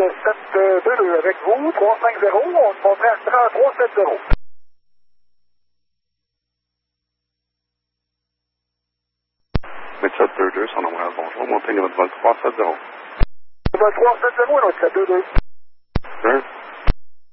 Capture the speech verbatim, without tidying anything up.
sept deux deux avec vous, trois cinq zéro, on se montrait à trente-trois sept zéro. sept deux deux, son nombre, bonjour, montez votre vol trois sept zéro. Vol trois sept zéro, notre sept deux deux. Hein?